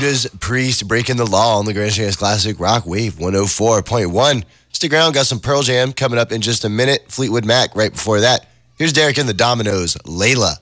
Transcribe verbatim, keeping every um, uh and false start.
Judas Priest breaking the law on the Grand Chance Classic Rock Wave one oh four point one. Stick around, got some Pearl Jam coming up in just a minute. Fleetwood Mac right before that. Here's Derek and the Dominoes, Layla.